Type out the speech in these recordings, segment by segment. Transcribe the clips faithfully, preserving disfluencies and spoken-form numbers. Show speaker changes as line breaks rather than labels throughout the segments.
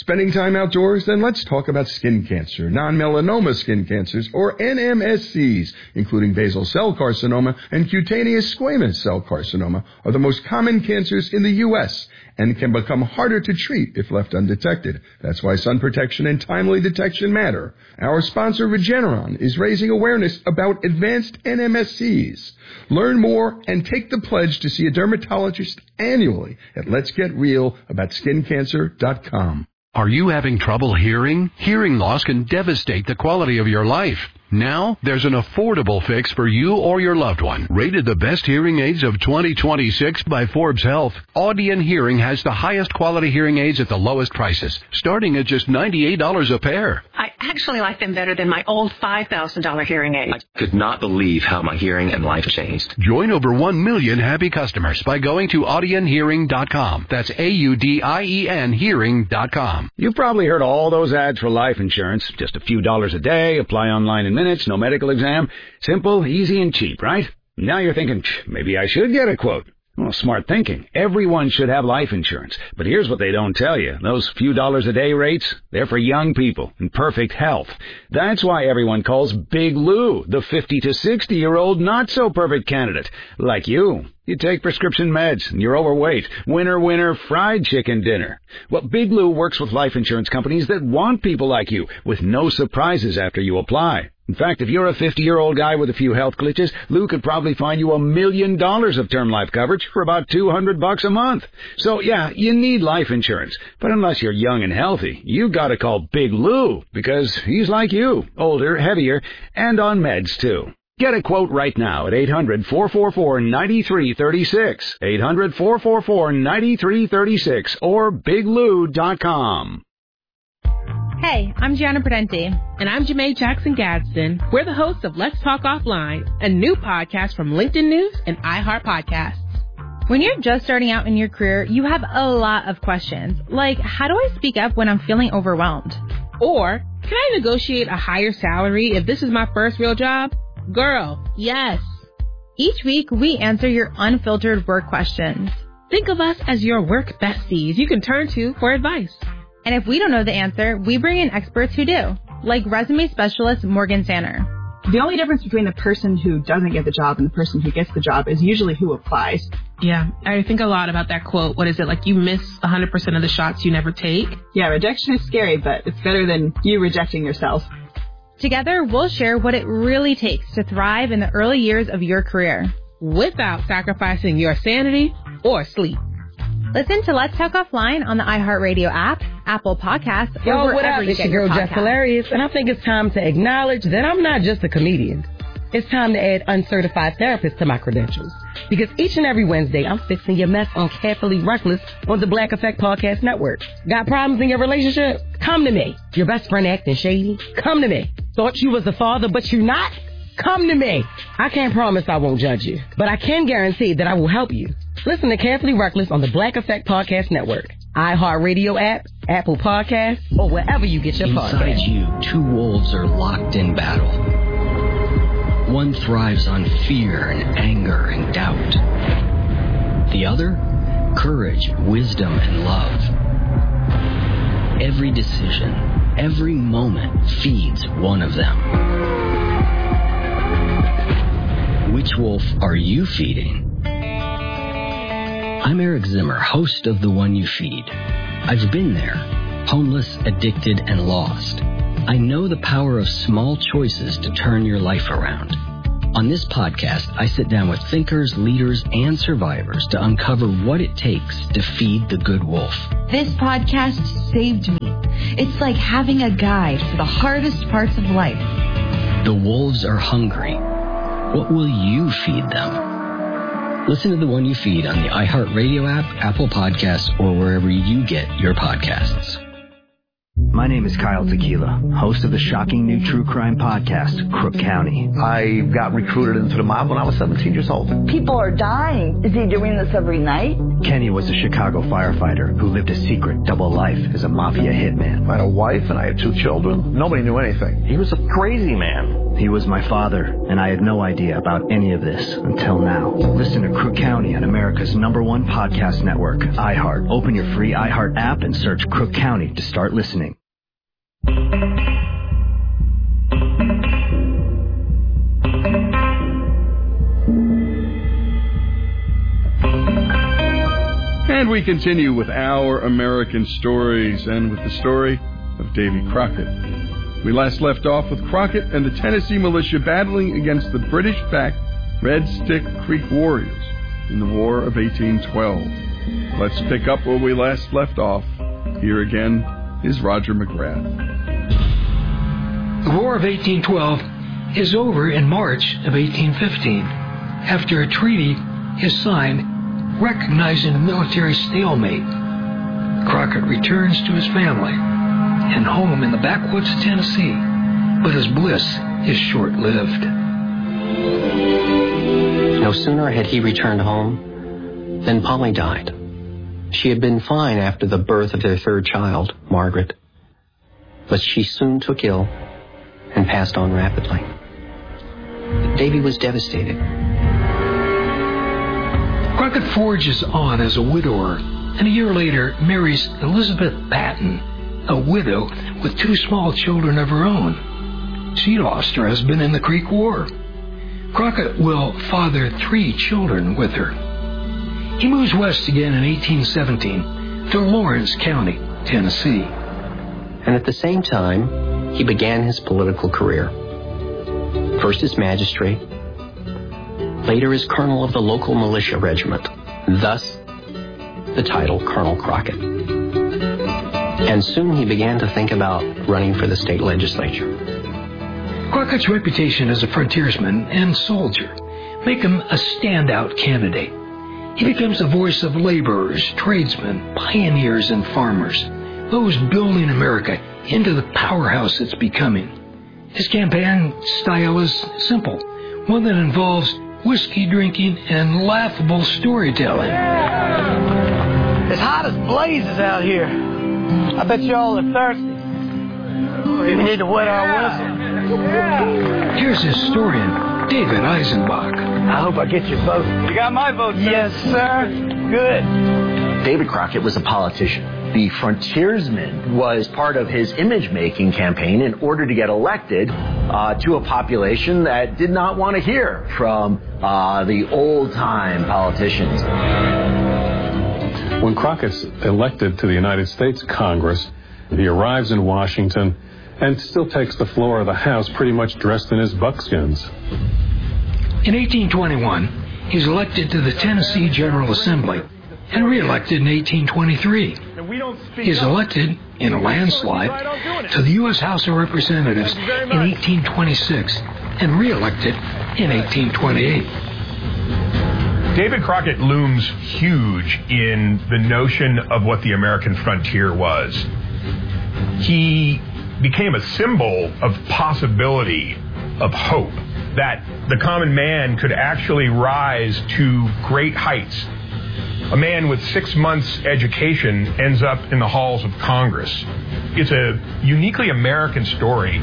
Spending time outdoors? Then let's talk about skin cancer, non-melanoma skin cancers, or N M S Cs, including basal cell carcinoma and cutaneous squamous cell carcinoma, are the most common cancers in the U S and can become harder to treat if left undetected. That's why sun protection and timely detection matter. Our sponsor, Regeneron, is raising awareness about advanced N M S Cs. Learn more and take the pledge to see a dermatologist annually at lets get real about skin cancer dot com.
Are you having trouble hearing? Hearing loss can devastate the quality of your life. Now, there's an affordable fix for you or your loved one. Rated the best hearing aids of twenty twenty-six by Forbes Health, Audion Hearing has the highest quality hearing aids at the lowest prices, starting at just ninety-eight dollars a pair.
I actually like them better than my old five thousand dollars hearing aid.
I could not believe how my hearing and life changed.
Join over one million happy customers by going to audion hearing dot com. That's A U D I E N hearing dot com.
You've probably heard all those ads for life insurance. Just a few dollars a day, apply online in minutes, no medical exam. Simple, easy, and cheap, right? Now you're thinking, maybe I should get a quote. Well, smart thinking. Everyone should have life insurance. But here's what they don't tell you. Those few dollars a day rates, they're for young people in perfect health. That's why everyone calls Big Lou the fifty to sixty-year-old not-so-perfect candidate. Like you. You take prescription meds, and you're overweight. Winner, winner, fried chicken dinner. Well, Big Lou works with life insurance companies that want people like you, with no surprises after you apply. In fact, if you're a fifty-year-old guy with a few health glitches, Lou could probably find you a million dollars of term life coverage for about two hundred bucks a month. So, yeah, you need life insurance. But unless you're young and healthy, you gotta call Big Lou, because he's like you, older, heavier, and on meds, too. Get a quote right now at eight hundred, four four four, nine three three six, eight hundred, four four four, nine three three six, or big lou dot com.
Hey, I'm Gianna Prudenti.
And I'm Jamae Jackson Gadsden. We're the hosts of Let's Talk Offline, a new podcast from LinkedIn News and iHeart Podcasts.
When you're just starting out in your career, you have a lot of questions, like how do I speak up when I'm feeling overwhelmed?
Or, can I negotiate a higher salary if this is my first real job? Girl, yes.
Each week, we answer your unfiltered work questions.
Think of us as your work besties you can turn to for advice.
And if we don't know the answer, we bring in experts who do, like resume specialist Morgan Sanner.
The only difference between the person who doesn't get the job and the person who gets the job is usually who applies.
Yeah, I think a lot about that quote. What is it? Like you miss one hundred percent of the shots you never take?
Yeah, rejection is scary, but it's better than you rejecting yourself.
Together, we'll share what it really takes to thrive in the early years of your career,
without sacrificing your sanity or sleep.
Listen to Let's Talk Offline on the iHeartRadio app, Apple Podcasts, or
Yo,
wherever
what up?
you
It's
get
your
your
girl,
podcasts.
Jeff Hilarious, and I think it's time to acknowledge that I'm not just a comedian. It's time to add uncertified therapist to my credentials. Because each and every Wednesday, I'm fixing your mess on Carefully Reckless on the Black Effect Podcast Network. Got problems in your relationship? Come to me. Your best friend acting shady? Come to me. Thought you was a father, but you're not? Come to me. I can't promise I won't judge you, but I can guarantee that I will help you. Listen to Carefully Reckless on the Black Effect Podcast Network, iHeartRadio app, Apple Podcasts, or wherever you get your podcasts.
Inside you, two wolves are locked in battle. One thrives on fear and anger and doubt. The other, courage, wisdom, and love. Every decision, every moment feeds one of them. Which wolf are you feeding? I'm Eric Zimmer, host of The One You Feed. I've been there, homeless, addicted, and lost. I know the power of small choices to turn your life around. On this podcast, I sit down with thinkers, leaders, and survivors to uncover what it takes to feed the good wolf.
This podcast saved me. It's like having a guide for the hardest parts of life.
The wolves are hungry. What will you feed them? Listen to The One You Feed on the iHeartRadio app, Apple Podcasts, or wherever you get your podcasts.
My name is Kyle Tequila, host of the shocking new true crime podcast, Crook County.
I got recruited into the mob when I was seventeen years old.
People are dying. Is he doing this every night?
Kenny was a Chicago firefighter who lived a secret double life as a mafia hitman.
I had a wife and I had two children. Nobody knew anything.
He was a crazy man.
He was my father, and I had no idea about any of this until now. Listen to Crook County on America's number one podcast network, iHeart. Open your free iHeart app and search Crook County to start listening.
And we continue with our American stories and with the story of Davy Crockett. We last left off with Crockett and the Tennessee militia battling against the British-backed Red Stick Creek Warriors in the War of eighteen twelve. Let's pick up where we last left off. Here again is Roger McGrath.
The War of eighteen twelve is over in March of eighteen fifteen, after a treaty is signed recognizing a military stalemate. Crockett returns to his family and home in the backwoods of Tennessee, but his bliss is short-lived.
No sooner had he returned home than Polly died. She had been fine after the birth of their third child, Margaret, but she soon took ill and passed on rapidly. Davy was devastated.
Crockett forges on as a widower, and a year later marries Elizabeth Patton, a widow with two small children of her own. She lost her husband in the Creek War. Crockett will father three children with her. He moves west again in eighteen seventeen to Lawrence County, Tennessee.
And at the same time, he began his political career. First as magistrate, later as colonel of the local militia regiment, thus the title Colonel Crockett. And soon he began to think about running for the state legislature.
Crockett's reputation as a frontiersman and soldier make him a standout candidate. He becomes the voice of laborers, tradesmen, pioneers, and farmers, those building America into the powerhouse it's becoming. His campaign style is simple, one that involves whiskey drinking and laughable storytelling.
It's hot as blazes out here. I bet you all are thirsty. We need to wet our whistle.
Here's historian David Eisenbach.
I hope I get your vote. You got my vote, sir. Yes, sir. Good.
David Crockett was a politician. The frontiersman was part of his image-making campaign in order to get elected uh, to a population that did not want to hear from uh, the old-time politicians.
When Crockett's elected to the United States Congress, he arrives in Washington and still takes the floor of the House pretty much dressed in his buckskins.
In eighteen twenty-one, he's elected to the Tennessee General Assembly and re-elected in eighteen twenty-three. He's elected in a landslide to the U S House of Representatives in eighteen twenty-six and re-elected in eighteen twenty-eight.
David Crockett looms huge in the notion of what the American frontier was. He became a symbol of possibility, of hope, that the common man could actually rise to great heights. A man with six months' education ends up in the halls of Congress. It's a uniquely American story.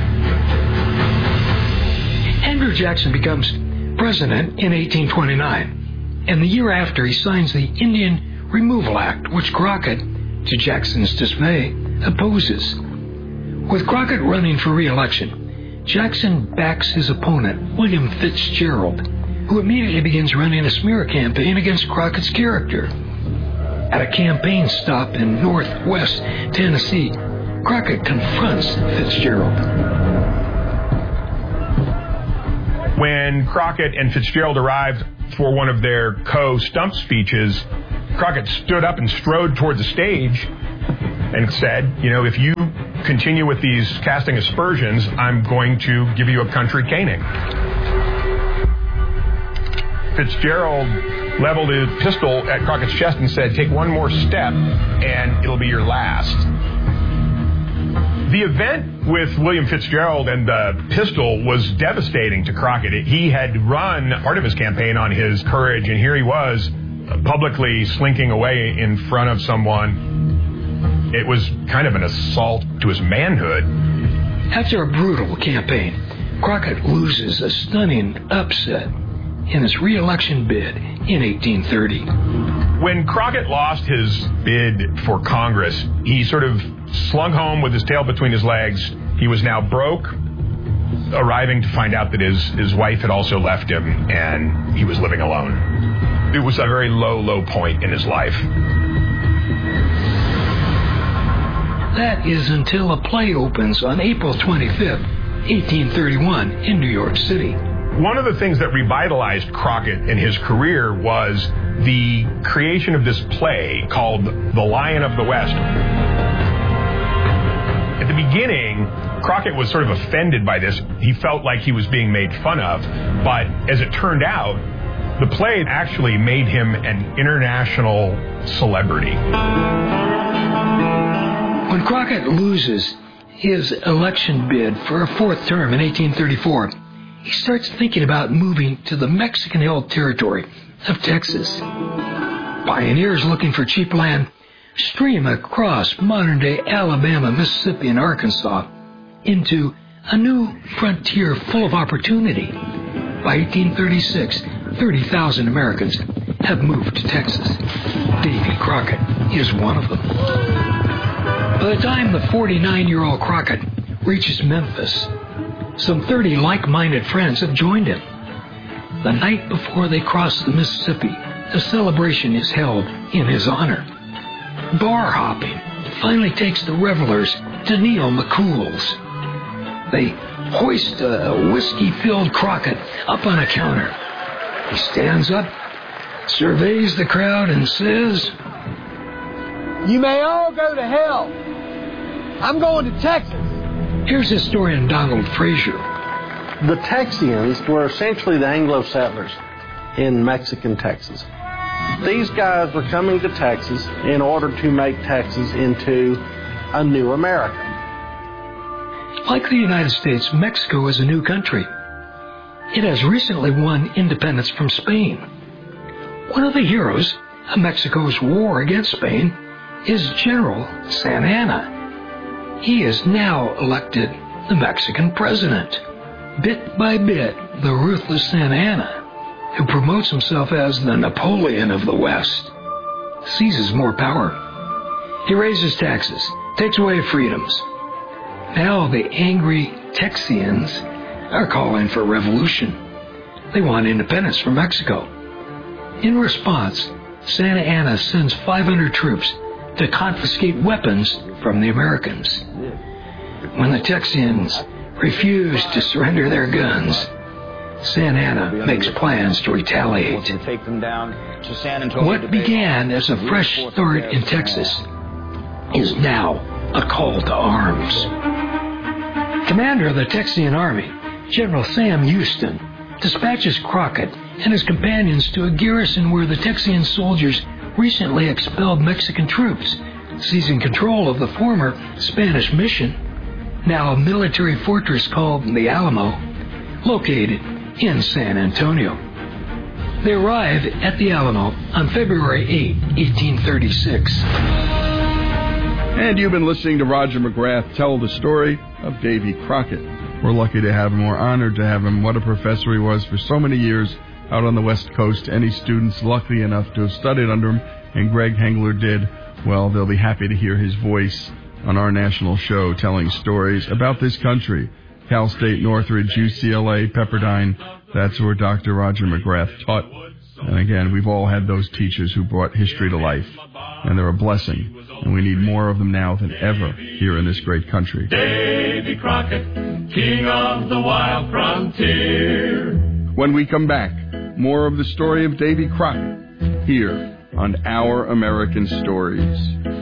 Andrew Jackson becomes president in eighteen twenty-nine, and the year after he signs the Indian Removal Act, which Crockett, to Jackson's dismay, opposes. With Crockett running for re-election, Jackson backs his opponent, William Fitzgerald, who immediately begins running a smear campaign against Crockett's character. At a campaign stop in northwest Tennessee, Crockett confronts Fitzgerald.
When Crockett and Fitzgerald arrived for one of their co-stump speeches, Crockett stood up and strode toward the stage and said, you know, if you continue with these casting aspersions, I'm going to give you a country caning. Fitzgerald leveled his pistol at Crockett's chest and said, take one more step and it'll be your last. The event with William Fitzgerald and the pistol was devastating to Crockett. He had run part of his campaign on his courage, and here he was publicly slinking away in front of someone. It was kind of an assault to his manhood.
After a brutal campaign, Crockett loses a stunning upset in his re-election bid in eighteen thirty.
When Crockett lost his bid for Congress, he sort of slunk home with his tail between his legs. He was now broke, arriving to find out that his, his wife had also left him and he was living alone. It was a very low, low point in his life.
That is until a play opens on April twenty-fifth, eighteen thirty-one in New York City.
One of the things that revitalized Crockett in his career was the creation of this play called The Lion of the West. At the beginning, Crockett was sort of offended by this. He felt like he was being made fun of. But as it turned out, the play actually made him an international celebrity.
When Crockett loses his election bid for a fourth term in eighteen thirty-four, he starts thinking about moving to the Mexican-held territory of Texas. Pioneers looking for cheap land stream across modern-day Alabama, Mississippi, and Arkansas into a new frontier full of opportunity. By eighteen thirty-six, thirty thousand Americans have moved to Texas. Davy Crockett is one of them. By the time the forty-nine-year-old Crockett reaches Memphis, some thirty like-minded friends have joined him. The night before they cross the Mississippi, a celebration is held in his honor. Bar hopping finally takes the revelers to Neil McCool's. They hoist a whiskey-filled Crockett up on a counter. He stands up, surveys the crowd, and says,
"You may all go to hell. I'm going to Texas."
Here's historian Donald Frazier.
The Texians were essentially the Anglo settlers in Mexican Texas. These guys were coming to Texas in order to make Texas into a new America.
Like the United States, Mexico is a new country. It has recently won independence from Spain. One of the heroes of Mexico's war against Spain is General Santa Anna. He is now elected the Mexican president. Bit by bit, the ruthless Santa Anna, who promotes himself as the Napoleon of the West, seizes more power. He raises taxes, takes away freedoms. Now the angry Texians are calling for revolution. They want independence from Mexico. In response, Santa Anna sends five hundred troops to confiscate weapons from the Americans. When the Texians refuse to surrender their guns, Santa Anna makes plans to retaliate. What began as a fresh start in Texas is now a call to arms. Commander of the Texian Army, General Sam Houston, dispatches Crockett and his companions to a garrison where the Texian soldiers recently expelled Mexican troops, seizing control of the former Spanish mission, now a military fortress called the Alamo, located in San Antonio. They arrive at the Alamo on February eighth, eighteen thirty-six.
And you've been listening to Roger McGrath tell the story of Davy Crockett. We're lucky to have him. We're honored to have him. What a professor he was for so many years out on the West Coast. Any students lucky enough to have studied under him, and Greg Hengler did, well, they'll be happy to hear his voice on our national show telling stories about this country. Cal State, Northridge, U C L A, Pepperdine, that's where Doctor Roger McGrath taught. And again, we've all had those teachers who brought history to life, and they're a blessing. And we need more of them now than ever here in this great country.
Davy Crockett, king of the wild frontier.
When we come back, more of the story of Davy Crockett here on Our American Stories.